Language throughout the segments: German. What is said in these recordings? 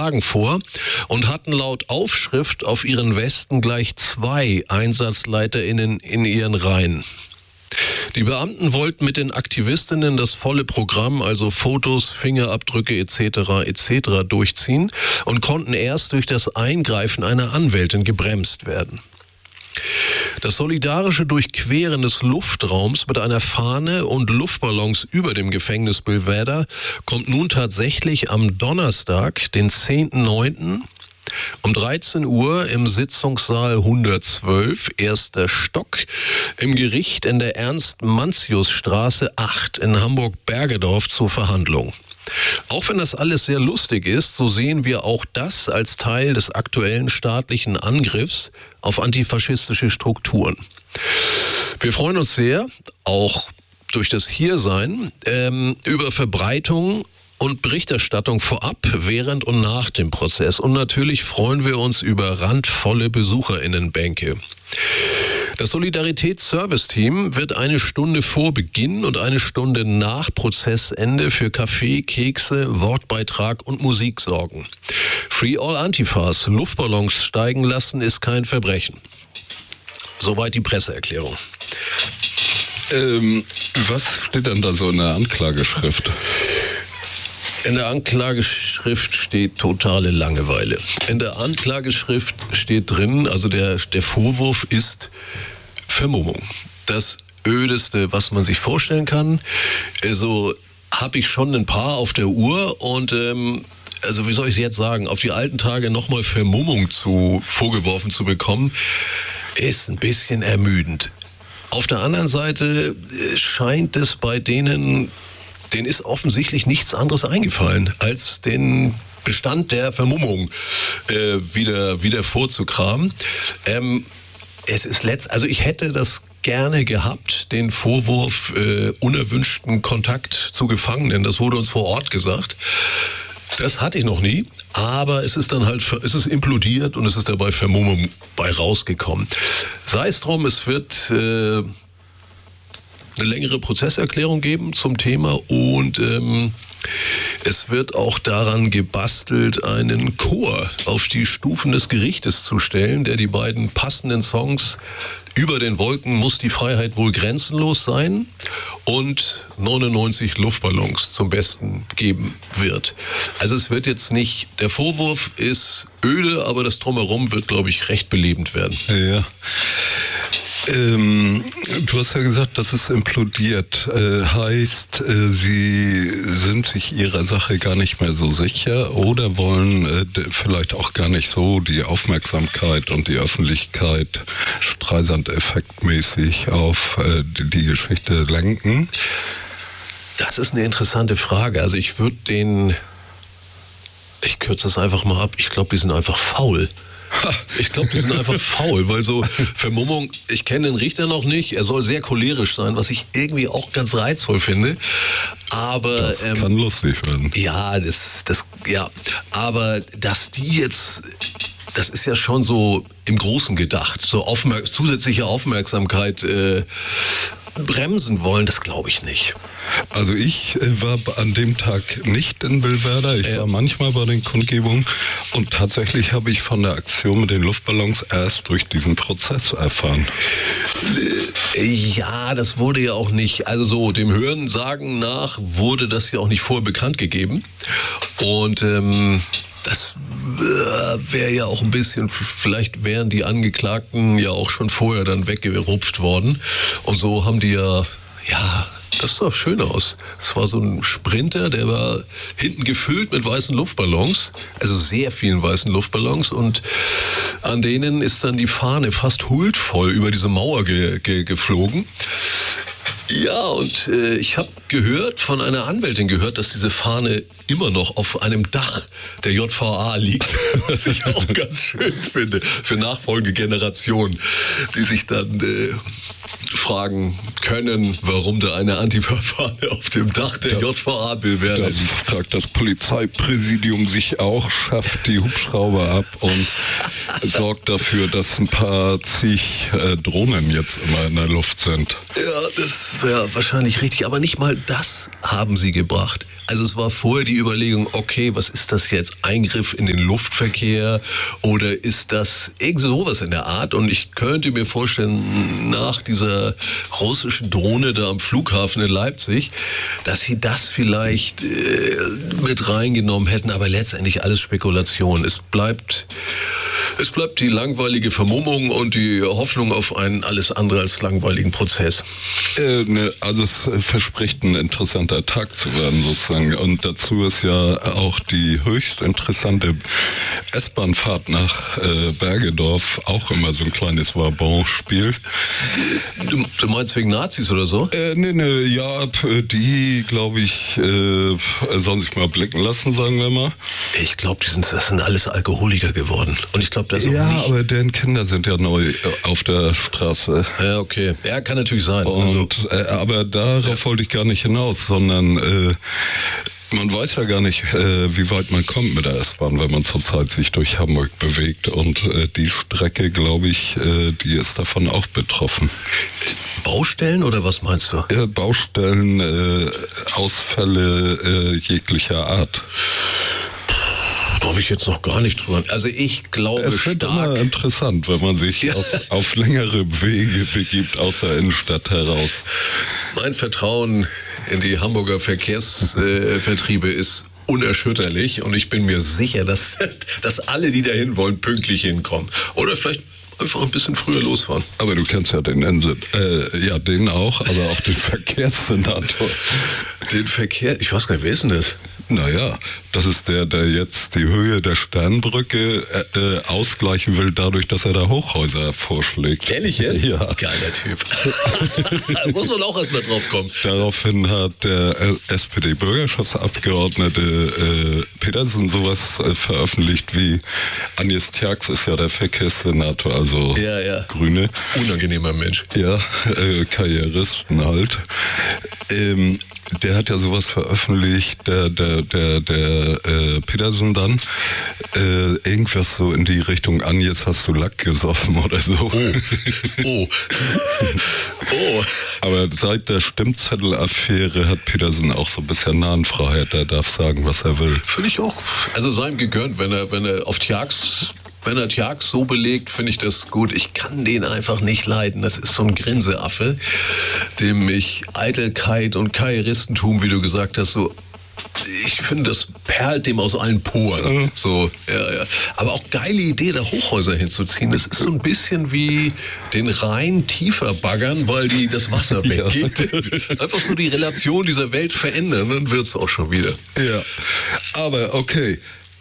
Wagen vor und hatten laut Aufschrift auf ihren Westen gleich 2 EinsatzleiterInnen in ihren Reihen. Die Beamten wollten mit den Aktivistinnen das volle Programm, also Fotos, Fingerabdrücke etc. durchziehen und konnten erst durch das Eingreifen einer Anwältin gebremst werden. Das solidarische Durchqueren des Luftraums mit einer Fahne und Luftballons über dem Gefängnis Belvedere kommt nun tatsächlich am Donnerstag, den 10.9., um 13 Uhr im Sitzungssaal 112, erster Stock, im Gericht in der Ernst-Mantius-Straße 8 in Hamburg-Bergedorf zur Verhandlung. Auch wenn das alles sehr lustig ist, so sehen wir auch das als Teil des aktuellen staatlichen Angriffs auf antifaschistische Strukturen. Wir freuen uns sehr, auch durch das Hiersein, über Verbreitung und Berichterstattung vorab, während und nach dem Prozess. Und natürlich freuen wir uns über randvolle BesucherInnenbänke. Das Solidaritäts-Service-Team wird 1 Stunde vor Beginn und 1 Stunde nach Prozessende für Kaffee, Kekse, Wortbeitrag und Musik sorgen. Free all Antifas, Luftballons steigen lassen ist kein Verbrechen. Soweit die Presseerklärung. Was steht denn da so in der Anklageschrift? In der Anklageschrift steht totale Langeweile. In der Anklageschrift steht drin, also der Vorwurf ist Vermummung. Das Ödeste, was man sich vorstellen kann. Also habe ich schon ein paar auf der Uhr und also wie soll ich jetzt sagen, auf die alten Tage nochmal Vermummung vorgeworfen zu bekommen, ist ein bisschen ermüdend. Auf der anderen Seite scheint es bei denen ist offensichtlich nichts anderes eingefallen, als den Bestand der Vermummung wieder vorzukramen. Es ist also ich hätte das gerne gehabt, den Vorwurf unerwünschten Kontakt zu Gefangenen. Das wurde uns vor Ort gesagt. Das hatte ich noch nie, aber es ist dann halt, es ist implodiert und es ist dabei Vermummung bei rausgekommen. Sei es drum, es wird eine längere Prozesserklärung geben zum Thema und es wird auch daran gebastelt, einen Chor auf die Stufen des Gerichtes zu stellen, der die beiden passenden Songs Über den Wolken muss die Freiheit wohl grenzenlos sein und 99 Luftballons zum Besten geben wird. Also es wird jetzt nicht, der Vorwurf ist öde, aber das Drumherum wird, glaube ich, recht belebend werden. Ja. Du hast ja gesagt, dass es implodiert. Heißt, Sie sind sich Ihrer Sache gar nicht mehr so sicher oder wollen vielleicht auch gar nicht so die Aufmerksamkeit und die Öffentlichkeit Streisand-effektmäßig auf die Geschichte lenken? Das ist eine interessante Frage. Also ich kürze das einfach mal ab. Ich glaube, die sind einfach faul. Ich glaube, die sind einfach faul, weil so Vermummung, ich kenne den Richter noch nicht, er soll sehr cholerisch sein, was ich irgendwie auch ganz reizvoll finde, aber... Das kann lustig werden. Ja, aber dass die jetzt, das ist ja schon so im Großen gedacht, so zusätzliche Aufmerksamkeit bremsen wollen, das glaube ich nicht. Also ich war an dem Tag nicht in Belvedere, ich war manchmal bei den Kundgebungen und tatsächlich habe ich von der Aktion mit den Luftballons erst durch diesen Prozess erfahren. Ja, das wurde ja auch nicht, also so dem Hörensagen nach wurde das ja auch nicht vorher bekannt gegeben und das wäre ja auch ein bisschen, vielleicht wären die Angeklagten ja auch schon vorher dann weggerupft worden. Und so haben die ja, das sah schön aus. Es war so ein Sprinter, der war hinten gefüllt mit weißen Luftballons, also sehr vielen weißen Luftballons und an denen ist dann die Fahne fast huldvoll über diese Mauer geflogen. Ja, und ich habe von einer Anwältin gehört, dass diese Fahne immer noch auf einem Dach der JVA liegt, was ich auch ganz schön finde für nachfolgende Generationen, die sich dann fragen können, warum da eine Antifa-Fahne auf dem Dach der JVA Billwerder Das liegt. fragt das Polizeipräsidium sich auch, schafft die Hubschrauber ab und sorgt dafür, dass ein paar zig Drohnen jetzt immer in der Luft sind. Ja, das wäre wahrscheinlich richtig, aber nicht mal das haben sie gebracht. Also es war vorher die Überlegung, okay, was ist das jetzt? Eingriff in den Luftverkehr oder ist das irgend sowas in der Art? Und ich könnte mir vorstellen, nach dieser russischen Drohne da am Flughafen in Leipzig, dass sie das vielleicht mit reingenommen hätten, aber letztendlich alles Spekulation. Es bleibt die langweilige Vermummung und die Hoffnung auf einen alles andere als langweiligen Prozess. Also es verspricht ein interessanter Tag zu werden sozusagen. Und dazu ist ja auch die höchst interessante S-Bahn-Fahrt nach Bergedorf auch immer so ein kleines Wabon-Spiel. Du meinst wegen Nazis oder so? Ja, die, glaube ich, sollen sich mal blicken lassen, sagen wir mal. Ich glaube, das sind alles Alkoholiker geworden. Und ich glaube, das ja, nicht. Aber deren Kinder sind ja neu auf der Straße. Ja, okay. Ja, kann natürlich sein. Und, aber darauf wollte ich gar nicht hinaus, sondern man weiß ja gar nicht, wie weit man kommt mit der S-Bahn, wenn man zurzeit sich durch Hamburg bewegt. Und die Strecke, glaube ich, die ist davon auch betroffen. Baustellen oder was meinst du? Baustellen, Ausfälle jeglicher Art. Da habe ich jetzt noch gar nicht drüber. Also ich glaube es wird immer interessant, wenn man sich auf längere Wege begibt aus der Innenstadt heraus. Mein Vertrauen in die Hamburger Verkehrsvertriebe ist unerschütterlich und ich bin mir sicher, dass alle, die dahin wollen, pünktlich hinkommen. Oder vielleicht einfach ein bisschen früher losfahren. Aber du kennst ja den den auch, aber auch den Verkehrssenator. Den Verkehr? Ich weiß gar nicht, wer ist denn das? Naja, das ist der jetzt die Höhe der Sternbrücke ausgleichen will, dadurch, dass er da Hochhäuser vorschlägt. Ehrlich jetzt? Ja. Geiler Typ. Muss man auch erstmal drauf kommen. Daraufhin hat der SPD-Bürgerschaftsabgeordnete Petersen sowas veröffentlicht wie Agnes Tjax ist ja der Verkehrssenator, also Grüne. Unangenehmer Mensch. Ja, Karrieristen halt. Der hat ja sowas veröffentlicht, der Petersen dann, irgendwas so in die Richtung an, jetzt hast du Lack gesoffen oder so. Oh. Aber seit der Stimmzettelaffäre hat Petersen auch so ein bisschen Nahenfreiheit, er darf sagen, was er will. Finde ich auch. Also sei ihm gegönnt, wenn er auf Tjax... Wenn er Tjax so belegt, finde ich das gut. Ich kann den einfach nicht leiden. Das ist so ein Grinseaffe, dem ich Eitelkeit und Karrieristentum, wie du gesagt hast, so... Ich finde, das perlt dem aus allen Poren. So, ja. Aber auch geile Idee, da Hochhäuser hinzuziehen. Das ist so ein bisschen wie den Rhein tiefer baggern, weil das Wasser weggeht. Einfach so die Relation dieser Welt verändern, dann wird es auch schon wieder. Ja, aber okay.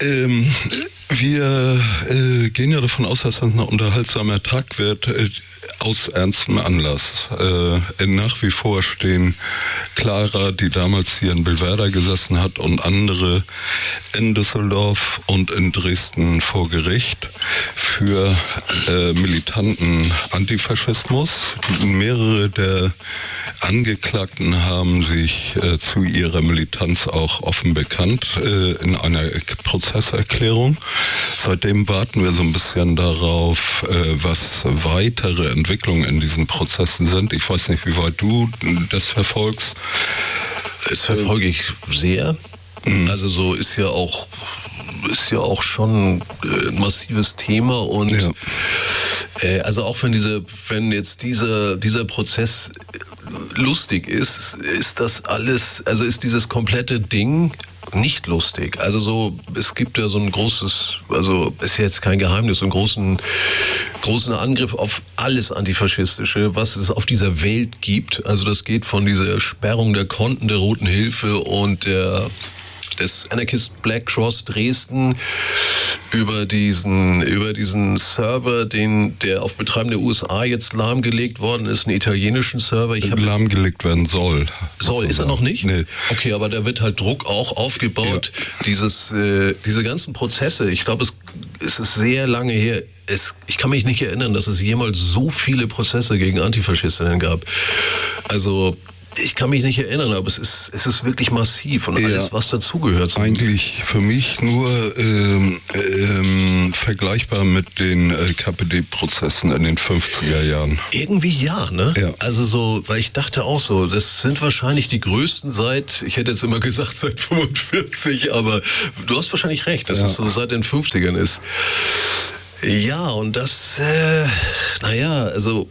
Wir gehen ja davon aus, dass das ein unterhaltsamer Tag wird, aus ernstem Anlass. Nach wie vor stehen Clara, die damals hier in Billwerder gesessen hat, und andere in Düsseldorf und in Dresden vor Gericht für militanten Antifaschismus. Mehrere der Angeklagten haben sich zu ihrer Militanz auch offen bekannt in einer Prozesserklärung. Seitdem warten wir so ein bisschen darauf, was weitere Entwicklungen in diesen Prozessen sind. Ich weiß nicht, wie weit du das verfolgst. Das verfolge ich sehr. Also so ist ja auch schon ein massives Thema und also auch wenn jetzt dieser Prozess lustig ist das alles, also ist dieses komplette Ding nicht lustig. Also so, es gibt ja so ein großes, also ist ja jetzt kein Geheimnis, so einen großen Angriff auf alles Antifaschistische, was es auf dieser Welt gibt. Also das geht von dieser Sperrung der Konten der Roten Hilfe und des Anarchist Black Cross Dresden über diesen Server, der auf Betreiben der USA jetzt lahmgelegt worden ist, einen italienischen Server. Lahmgelegt werden soll. Ist er noch nicht? Nee. Okay, aber da wird halt Druck auch aufgebaut. Ja. Diese ganzen Prozesse, ich glaube, es es ist sehr lange her. Ich kann mich nicht erinnern, dass es jemals so viele Prozesse gegen Antifaschistinnen gab. Also ich kann mich nicht erinnern, aber es ist wirklich massiv und alles, was dazugehört. Eigentlich für mich nur vergleichbar mit den KPD-Prozessen in den 50er Jahren. Irgendwie ja, ne? Ja. Also so, weil ich dachte auch so, das sind wahrscheinlich die größten ich hätte jetzt immer gesagt seit 45, aber du hast wahrscheinlich recht, dass es so seit den 50ern ist. Ja, und das, also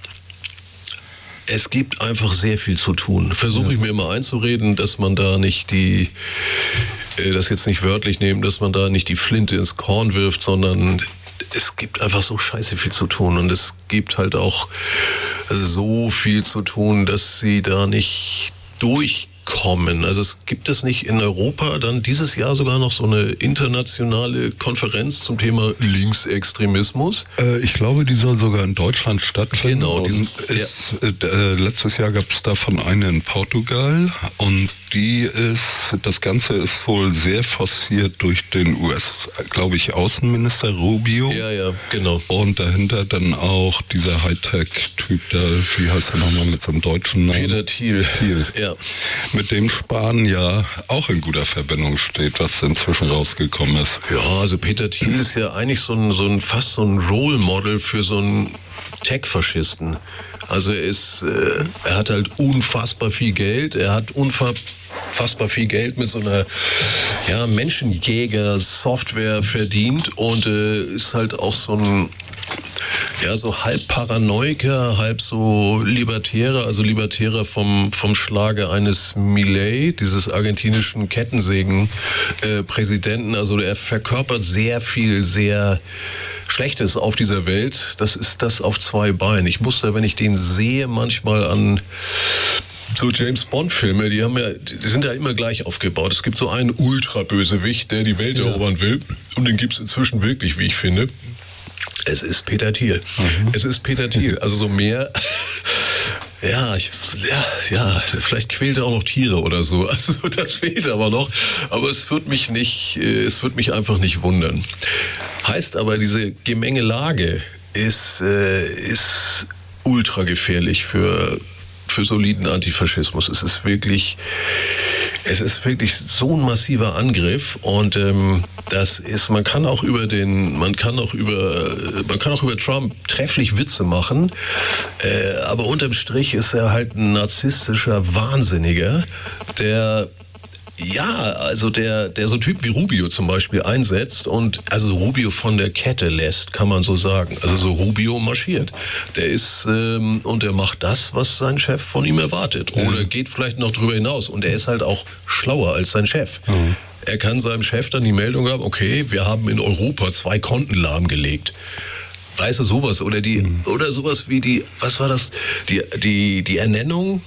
es gibt einfach sehr viel zu tun. Versuche ich mir immer einzureden, dass man da nicht das jetzt nicht wörtlich nehmen, dass man da nicht die Flinte ins Korn wirft, sondern es gibt einfach so scheiße viel zu tun und es gibt halt auch so viel zu tun, dass sie da nicht durchkommen. Also es gibt es nicht in Europa dann dieses Jahr sogar noch so eine internationale Konferenz zum Thema Linksextremismus? Ich glaube, die soll sogar in Deutschland stattfinden. Genau. Letztes Jahr gab es davon eine in Portugal und das Ganze ist wohl sehr forciert durch den glaube ich, Außenminister Rubio. Ja, genau. Und dahinter dann auch dieser Hightech-Typ da, wie heißt er nochmal mit so einem deutschen Namen? Peter Thiel. Ja. Mit dem Spahn ja auch in guter Verbindung steht, was inzwischen rausgekommen ist. Ja, also Peter Thiel ist ja eigentlich fast so ein Role Model für so einen Tech-Faschisten. Also er hat halt unfassbar viel Geld, er hat unfassbar viel Geld mit so einer Menschenjäger-Software verdient und ist halt auch so ein so halb Paranoiker, halb so Libertärer, also Libertärer vom Schlage eines Milei, dieses argentinischen Kettensägen-Präsidenten. Also er verkörpert sehr viel, sehr Schlechtes auf dieser Welt. Das ist das auf zwei Beinen. Ich muss da, wenn ich den sehe, manchmal an so James-Bond-Filme, die sind ja immer gleich aufgebaut. Es gibt so einen Ultra-Bösewicht, der die Welt erobern will. Und den gibt es inzwischen wirklich, wie ich finde. Es ist Peter Thiel. Es ist Peter Thiel. Also so mehr. Vielleicht quält er auch noch Tiere oder so. Also das fehlt aber noch. Aber es wird mich einfach nicht wundern. Heißt aber, diese Gemengelage ist ultra gefährlich für soliden Antifaschismus. Es ist wirklich so ein massiver Angriff und man kann auch über Trump trefflich Witze machen, aber unterm Strich ist er halt ein narzisstischer Wahnsinniger, der so Typ wie Rubio zum Beispiel einsetzt und also Rubio von der Kette lässt, kann man so sagen. Also so Rubio marschiert. Der ist und der macht das, was sein Chef von ihm erwartet. Oder geht vielleicht noch drüber hinaus. Und er ist halt auch schlauer als sein Chef. Er kann seinem Chef dann die Meldung haben, okay, wir haben in Europa 2 Konten lahmgelegt. Weißt du, sowas. Oder sowas wie was war das? Die Ernennung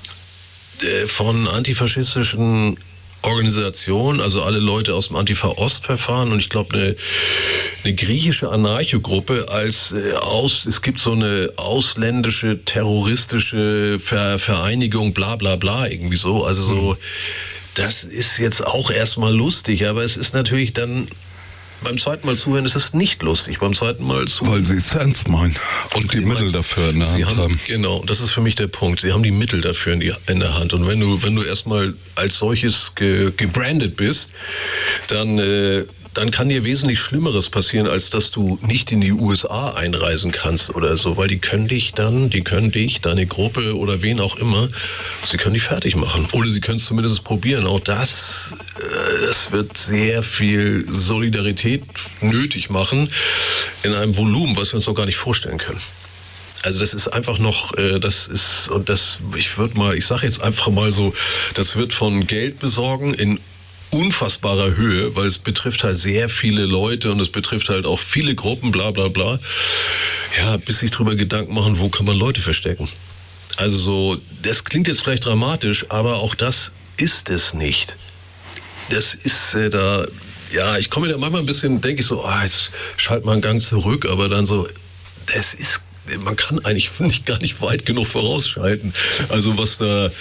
von antifaschistischen Organisation, also alle Leute aus dem Antifa-Ost-Verfahren und ich glaube eine griechische Anarchogruppe es gibt so eine ausländische terroristische Vereinigung, bla bla bla, irgendwie so. Also so, das ist jetzt auch erstmal lustig, aber es ist natürlich dann beim zweiten Mal zuhören ist es nicht lustig. Beim zweiten Mal zuhören. Weil sie es ernst meinen und die Mittel dafür in der Hand haben. Genau, das ist für mich der Punkt. Sie haben die Mittel dafür in der Hand. Und wenn du erstmal als solches gebrandet bist, dann kann dir wesentlich Schlimmeres passieren, als dass du nicht in die USA einreisen kannst oder so, weil die können dich, deine Gruppe oder wen auch immer, sie können dich fertig machen. Oder sie können es zumindest probieren. Auch das wird sehr viel Solidarität nötig machen in einem Volumen, was wir uns noch gar nicht vorstellen können. Also das ist einfach noch, ich sage jetzt einfach mal so, das wird von Geld besorgen in unfassbarer Höhe, weil es betrifft halt sehr viele Leute und es betrifft halt auch viele Gruppen, bla bla bla. Ja, bis sich drüber Gedanken machen, wo kann man Leute verstecken. Also so, das klingt jetzt vielleicht dramatisch, aber auch das ist es nicht. Das ist ich komme mir da manchmal ein bisschen, denke ich so, jetzt schalt mal einen Gang zurück, aber dann so, man kann eigentlich, finde ich, gar nicht weit genug vorausschalten. Also was da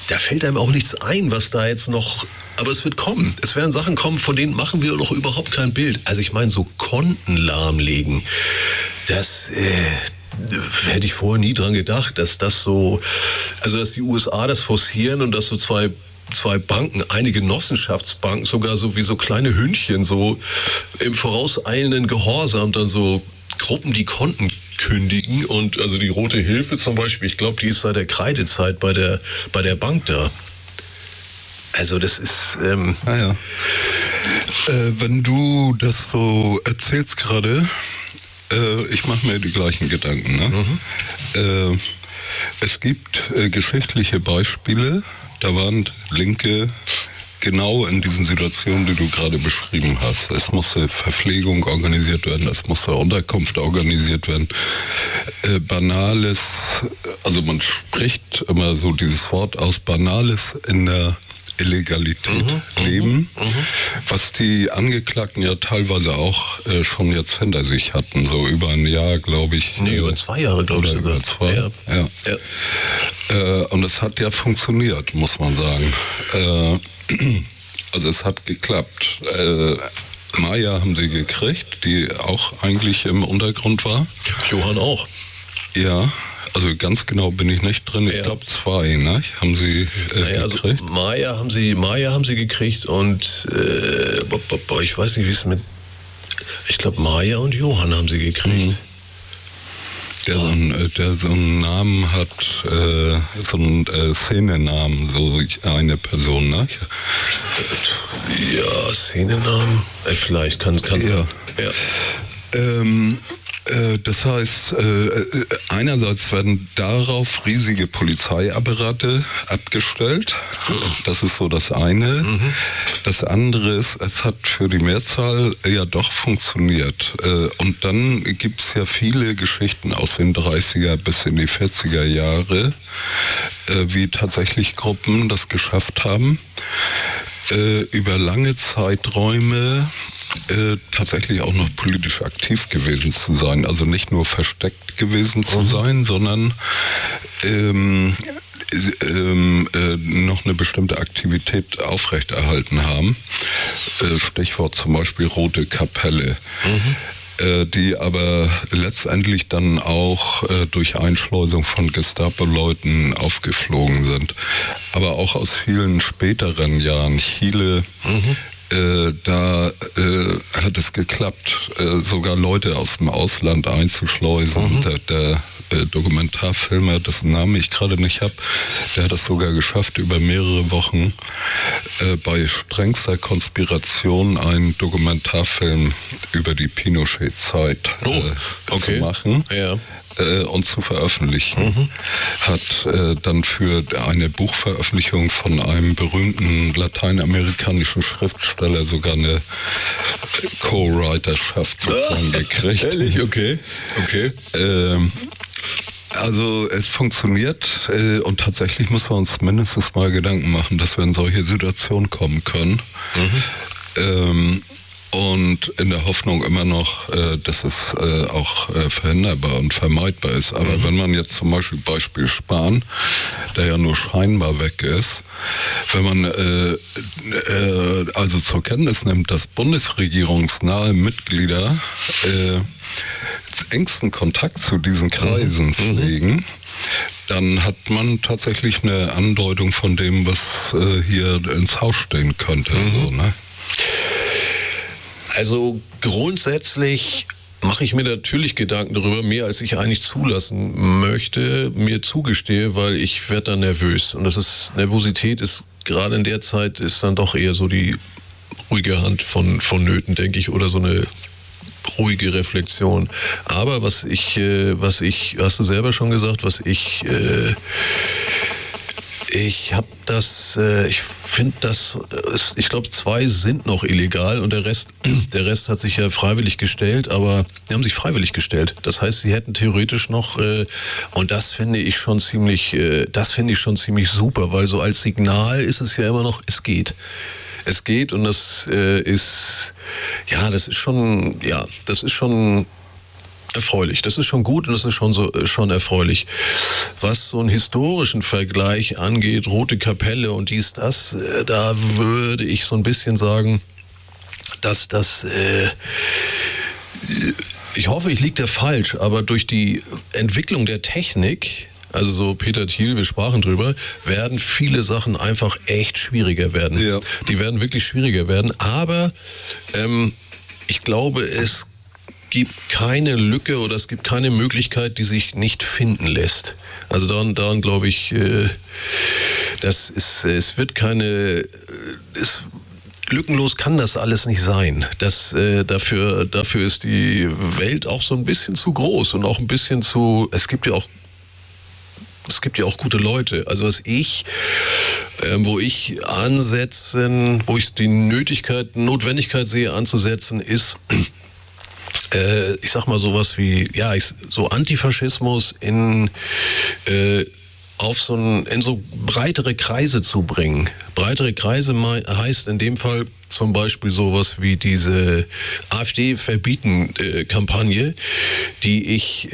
da fällt einem auch nichts ein, was da jetzt noch, aber es wird kommen. Es werden Sachen kommen, von denen machen wir noch überhaupt kein Bild. Also ich meine, so Konten lahmlegen, das hätte ich vorher nie dran gedacht, dass das so, also dass die USA das forcieren und dass so zwei Banken, einige Genossenschaftsbanken, sogar so wie so kleine Hündchen, so im vorauseilenden Gehorsam dann so Gruppen, die Konten kündigen. Und also die Rote Hilfe zum Beispiel, ich glaube, die ist seit der Kreidezeit bei der Bank da. Also das ist... wenn du das so erzählst gerade, ich mache mir die gleichen Gedanken. Ne? Es gibt geschichtliche Beispiele, da waren Linke genau in diesen Situationen, die du gerade beschrieben hast. Es musste Verpflegung organisiert werden, es musste Unterkunft organisiert werden. Banales, also man spricht immer so dieses Wort aus, Banales in der Illegalität leben, was die Angeklagten ja teilweise auch schon jetzt hinter sich hatten, so über ein Jahr, glaube ich. Nee, über 2 Jahre, glaube ich sogar. Über 2, ja. Und es hat ja funktioniert, muss man sagen. Also es hat geklappt. Maya haben sie gekriegt, die auch eigentlich im Untergrund war. Johann auch. Ja. Also ganz genau bin ich nicht drin. Ich glaube 2, ne? Haben sie gekriegt? Also Maya haben sie gekriegt und ich weiß nicht, wie es mit. Ich glaube Maya und Johann haben sie gekriegt. Der so einen Namen hat, so einen Szenenamen, so eine Person, ne? Ja, Szenenamen. Vielleicht kann sein. Ja. Das heißt, einerseits werden darauf riesige Polizeiapparate abgestellt. Das ist so das eine. Das andere ist, es hat für die Mehrzahl ja doch funktioniert. Und dann gibt es ja viele Geschichten aus den 30er bis in die 40er Jahre, wie tatsächlich Gruppen das geschafft haben, über lange Zeiträume tatsächlich auch noch politisch aktiv gewesen zu sein. Also nicht nur versteckt gewesen zu sein, sondern noch eine bestimmte Aktivität aufrechterhalten haben. Stichwort zum Beispiel Rote Kapelle. Die aber letztendlich dann auch durch Einschleusung von Gestapo-Leuten aufgeflogen sind. Aber auch aus vielen späteren Jahren. Chile, da hat es geklappt, sogar Leute aus dem Ausland einzuschleusen. Der Dokumentarfilmer, dessen Namen ich gerade nicht habe, der hat es sogar geschafft, über mehrere Wochen bei strengster Konspiration einen Dokumentarfilm über die Pinochet-Zeit zu machen. Ja. Und zu veröffentlichen. Hat dann für eine Buchveröffentlichung von einem berühmten lateinamerikanischen Schriftsteller sogar eine Co-Writerschaft sozusagen gekriegt. Ehrlich? Okay. Also es funktioniert und tatsächlich müssen wir uns mindestens mal Gedanken machen, dass wir in solche Situationen kommen können. Und in der Hoffnung immer noch, dass es auch verhinderbar und vermeidbar ist. Aber wenn man jetzt zum Beispiel Spahn, der ja nur scheinbar weg ist, wenn man also zur Kenntnis nimmt, dass bundesregierungsnahe Mitglieder engsten Kontakt zu diesen Kreisen pflegen, dann hat man tatsächlich eine Andeutung von dem, was hier ins Haus stehen könnte. So, ne? Also grundsätzlich mache ich mir natürlich Gedanken darüber, mehr als ich eigentlich zulassen möchte, mir zugestehe, weil ich werde dann nervös. Und Nervosität ist gerade in der Zeit ist dann doch eher so die ruhige Hand vonnöten, denke ich, oder so eine ruhige Reflexion. Aber hast du selber schon gesagt, ich finde das, ich glaube 2 sind noch illegal und der Rest hat sich ja freiwillig gestellt, aber die haben sich freiwillig gestellt. Das heißt, sie hätten theoretisch noch, und das finde ich schon ziemlich super, weil so als Signal ist es ja immer noch, es geht. Es geht und das ist schon erfreulich. Das ist schon gut und das ist schon erfreulich. Was so einen historischen Vergleich angeht, Rote Kapelle und das, da würde ich so ein bisschen sagen, dass das, ich hoffe, ich liege da falsch, aber durch die Entwicklung der Technik, also so Peter Thiel, wir sprachen drüber, werden viele Sachen einfach echt schwieriger werden. Ja. Die werden wirklich schwieriger werden, aber ich glaube, es gibt keine Lücke oder es gibt keine Möglichkeit, die sich nicht finden lässt. Also daran glaube ich, lückenlos kann das alles nicht sein. Dafür ist die Welt auch so ein bisschen zu groß und auch ein bisschen es gibt ja auch gute Leute. Also wo ich die Notwendigkeit sehe anzusetzen, ist, ich sag mal sowas wie, so Antifaschismus in so breitere Kreise zu bringen. Breitere Kreise heißt in dem Fall zum Beispiel sowas wie diese AfD-Verbieten-Kampagne, die ich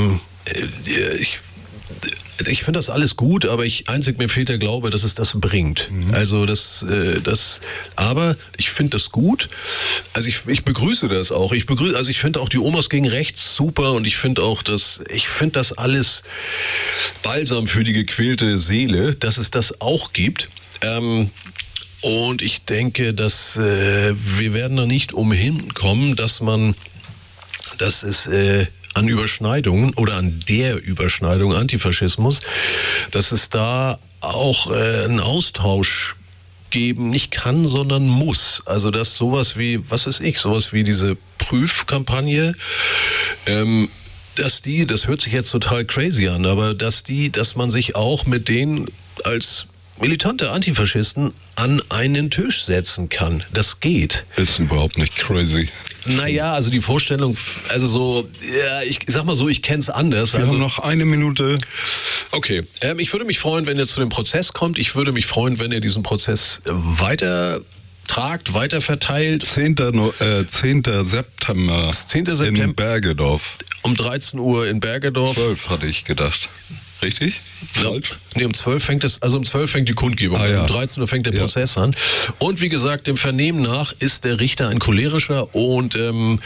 finde das alles gut, aber mir fehlt der Glaube, dass es das bringt. Also aber ich finde das gut. Also ich begrüße das auch. Ich finde auch die Omas gegen Rechts super und ich finde das alles Balsam für die gequälte Seele, dass es das auch gibt. Und ich denke, dass wir werden da nicht umhin kommen, dass es an Überschneidungen oder an der Überschneidung Antifaschismus, dass es da auch einen Austausch geben nicht kann, sondern muss. Also dass sowas wie diese Prüfkampagne, das hört sich jetzt total crazy an, aber dass man sich auch mit denen als militante Antifaschisten an einen Tisch setzen kann. Das geht. Ist überhaupt nicht crazy. Naja, also die Vorstellung, ich sag mal so, ich kenn's anders. Wir haben noch eine Minute. Okay, ich würde mich freuen, wenn ihr zu dem Prozess kommt. Ich würde mich freuen, wenn ihr diesen Prozess weiter verteilt. 10. September in Bergedorf. Um 13 Uhr in Bergedorf. 12 hatte ich gedacht. Richtig? Falsch? Nee, um 12 fängt die Kundgebung an. Um 13 Uhr fängt der Prozess an. Und wie gesagt, dem Vernehmen nach ist der Richter ein cholerischer und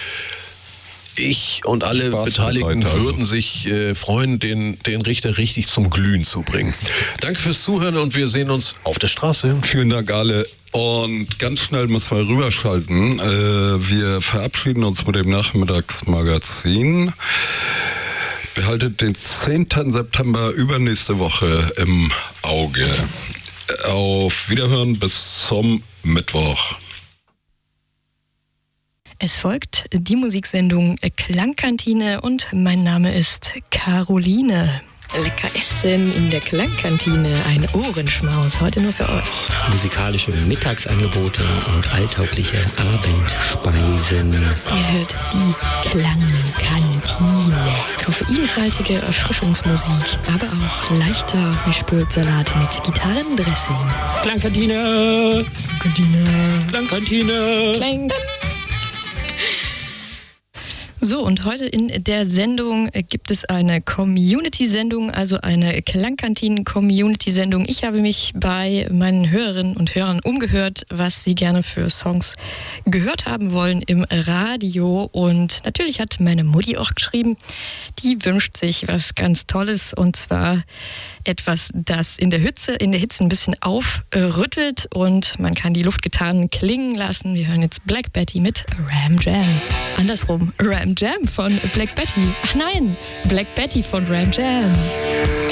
ich und alle Beteiligten würden sich freuen, den Richter richtig zum Glühen zu bringen. Danke fürs Zuhören und wir sehen uns auf der Straße. Vielen Dank alle. Und ganz schnell müssen wir rüberschalten. Wir verabschieden uns mit dem Nachmittagsmagazin. Behaltet den 10. September übernächste Woche im Auge. Auf Wiederhören bis zum Mittwoch. Es folgt die Musiksendung Klangkantine und mein Name ist Caroline. Lecker essen in der Klangkantine, ein Ohrenschmaus, heute nur für euch. Musikalische Mittagsangebote und alltaugliche Abendspeisen. Ihr hört die Klangkantine. Koffeinhaltige Erfrischungsmusik, aber auch leichter Mischpulversalat mit Gitarrendressing. Klangkantine! Klangkantine! Klangkantine! Klang. So, und heute in der Sendung gibt es eine Community-Sendung, also eine Klangkantinen-Community-Sendung. Ich habe mich bei meinen Hörerinnen und Hörern umgehört, was sie gerne für Songs gehört haben wollen im Radio. Und natürlich hat meine Mutti auch geschrieben, die wünscht sich was ganz Tolles, und zwar etwas, das in der Hitze ein bisschen aufrüttelt und man kann die Luftgitarren klingen lassen. Wir hören jetzt Black Betty mit Ram Jam. Andersrum, Ram Jam von Black Betty. Ach nein, Black Betty von Ram Jam.